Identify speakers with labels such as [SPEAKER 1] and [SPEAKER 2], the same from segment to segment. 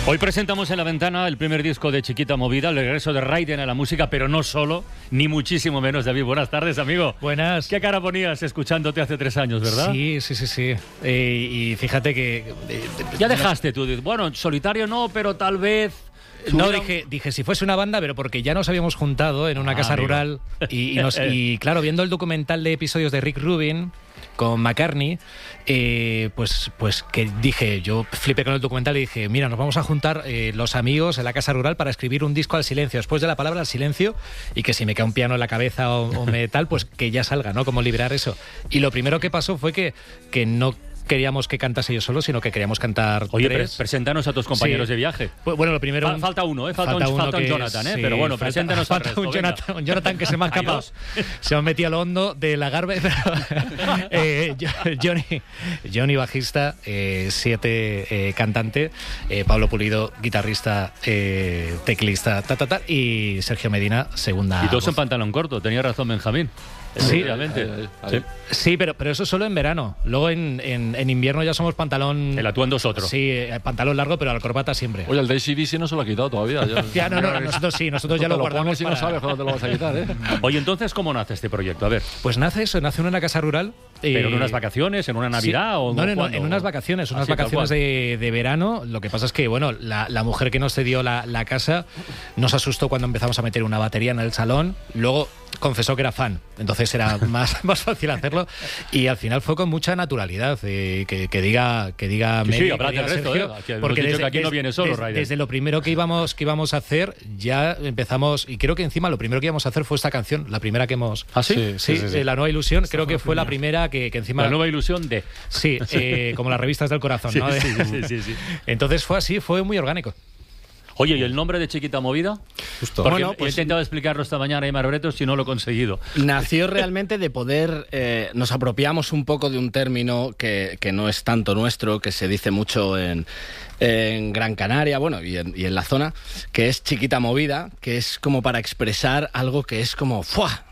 [SPEAKER 1] Hoy presentamos en La Ventana el primer disco de Chiquita Movida, el regreso de Raiden a la música, pero no solo, ni muchísimo menos. David, buenas tardes, amigo.
[SPEAKER 2] Buenas.
[SPEAKER 1] ¿Qué cara ponías escuchándote hace 3 años, verdad?
[SPEAKER 2] Sí. Y fíjate que...
[SPEAKER 1] Ya dejaste tú, bueno, en solitario no, pero tal vez...
[SPEAKER 2] No, dije si fuese una banda, pero porque ya nos habíamos juntado en una casa
[SPEAKER 1] amigo.
[SPEAKER 2] rural y claro, viendo el documental de episodios de Rick Rubin con McCartney, pues que dije, yo flipé con el documental y dije, mira, nos vamos a juntar los amigos en la casa rural para escribir un disco al silencio, después de la palabra al silencio, y que si me cae un piano en la cabeza o me tal, pues que ya salga, ¿no? Como liberar eso. Y lo primero que pasó fue que no queríamos que cantase yo solo, sino que queríamos cantar
[SPEAKER 1] Oye,
[SPEAKER 2] tres.
[SPEAKER 1] Preséntanos a tus compañeros de viaje.
[SPEAKER 2] Pues, bueno, lo primero...
[SPEAKER 1] Falta uno, falta un Jonathan,
[SPEAKER 2] sí,
[SPEAKER 1] pero bueno, preséntanos al resto.
[SPEAKER 2] Un Jonathan que se me ha escapado. Se me ha metido al hondo de la Garbe. Johnny, bajista, 7 cantante, Pablo Pulido, guitarrista, teclista, y Sergio Medina, segunda.
[SPEAKER 1] Y todos
[SPEAKER 2] voz.
[SPEAKER 1] en pantalón corto, tenía razón Benjamín.
[SPEAKER 2] Sí,
[SPEAKER 1] Sí.
[SPEAKER 2] pero eso solo en verano. Luego en invierno ya somos pantalón...
[SPEAKER 1] El atuendo es otro.
[SPEAKER 2] Sí, pantalón largo, pero la corbata siempre.
[SPEAKER 3] Oye, el de AC/DC no se lo ha quitado todavía.
[SPEAKER 2] Ya, no, nosotros sí, nosotros ya lo guardamos
[SPEAKER 3] pones y no sabes cuándo te lo vas a quitar, ¿eh?
[SPEAKER 1] Oye, entonces, ¿cómo nace este proyecto? A ver.
[SPEAKER 2] Pues nace en una casa rural.
[SPEAKER 1] ¿Pero en unas vacaciones, en una Navidad o
[SPEAKER 2] No,
[SPEAKER 1] cuándo?
[SPEAKER 2] en unas vacaciones,
[SPEAKER 1] Así, tal cual.
[SPEAKER 2] de verano. Lo que pasa es que, bueno, la mujer que nos cedió la casa nos asustó cuando empezamos a meter una batería en el salón. Luego confesó que era fan, entonces era más fácil hacerlo. Y al final fue con mucha naturalidad, que diga Mary,
[SPEAKER 1] Sí,
[SPEAKER 2] que
[SPEAKER 1] habrá
[SPEAKER 2] diga
[SPEAKER 1] del resto,
[SPEAKER 2] Sergio,
[SPEAKER 1] porque que aquí no viene solo, Raiden.
[SPEAKER 2] desde lo primero que íbamos a hacer, ya empezamos, y creo que encima lo primero que íbamos a hacer fue esta canción, la primera que hemos...
[SPEAKER 1] ¿Ah, sí?
[SPEAKER 2] Sí, La Nueva Ilusión, creo que fue la primera que encima...
[SPEAKER 1] La nueva ilusión de...
[SPEAKER 2] Sí, como las revistas del corazón, ¿no?
[SPEAKER 1] Sí.
[SPEAKER 2] Entonces fue así, fue muy orgánico.
[SPEAKER 1] Oye, ¿y el nombre de Chiquita Movida?
[SPEAKER 4] Justo.
[SPEAKER 1] Porque
[SPEAKER 4] Bueno,
[SPEAKER 1] he intentado explicarlo esta mañana a Aimar Bretos y no lo he conseguido.
[SPEAKER 4] Nació realmente de poder... nos apropiamos un poco de un término que no es tanto nuestro, que se dice mucho en Gran Canaria, bueno, y en la zona, que es Chiquita Movida, que es como para expresar algo que es como... ¡Fua!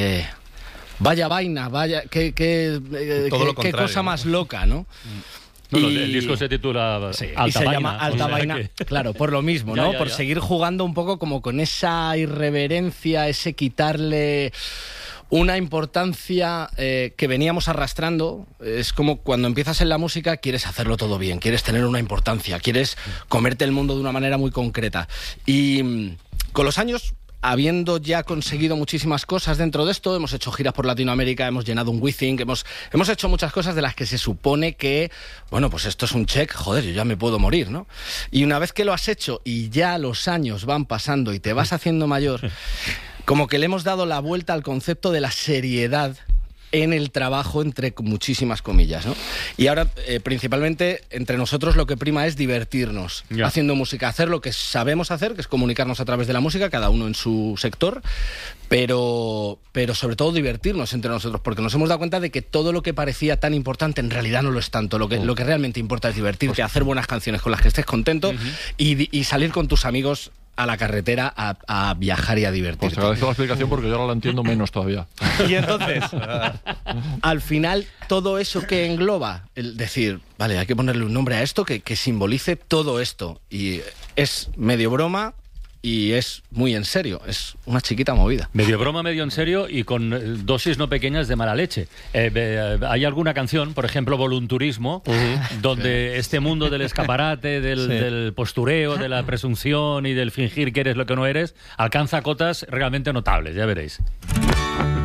[SPEAKER 4] Vaya vaina, vaya... qué cosa más loca, ¿no?
[SPEAKER 1] Bueno, el disco se titula Alta
[SPEAKER 4] y se
[SPEAKER 1] Vaina,
[SPEAKER 4] llama Alta
[SPEAKER 1] o sea
[SPEAKER 4] Vaina,
[SPEAKER 1] que...
[SPEAKER 4] claro, por lo mismo, ¿no?
[SPEAKER 1] Ya.
[SPEAKER 4] Por seguir jugando un poco como con esa irreverencia, ese quitarle una importancia que veníamos arrastrando. Es como cuando empiezas en la música, quieres hacerlo todo bien, quieres tener una importancia, quieres comerte el mundo de una manera muy concreta. Y con los años, habiendo ya conseguido muchísimas cosas dentro de esto, hemos hecho giras por Latinoamérica, hemos llenado un WeThink, hemos hecho muchas cosas de las que se supone que, bueno, pues esto es un check, joder, yo ya me puedo morir, ¿no? Y una vez que lo has hecho y ya los años van pasando y te vas haciendo mayor, como que le hemos dado la vuelta al concepto de la seriedad en el trabajo, entre muchísimas comillas, ¿no? Y ahora, principalmente, entre nosotros lo que prima es divertirnos haciendo música, hacer lo que sabemos hacer, que es comunicarnos a través de la música, cada uno en su sector, pero sobre todo divertirnos entre nosotros, porque nos hemos dado cuenta de que todo lo que parecía tan importante en realidad no lo es tanto. Lo que realmente importa es divertirte, hacer buenas canciones con las que estés contento y salir con tus amigos a la carretera a viajar y a divertirte.
[SPEAKER 3] Pues te agradezco la explicación porque yo ahora la entiendo menos todavía.
[SPEAKER 4] Y entonces, al final, todo eso que engloba, el decir, vale, hay que ponerle un nombre a esto que simbolice todo esto. Y es medio broma y es muy en serio, es una chiquita movida.
[SPEAKER 1] Medio broma, medio en serio y con dosis no pequeñas de mala leche. Hay alguna canción, por ejemplo, Volunturismo, donde este mundo del escaparate, del postureo, de la presunción y del fingir que eres lo que no eres, alcanza cotas realmente notables, ya veréis.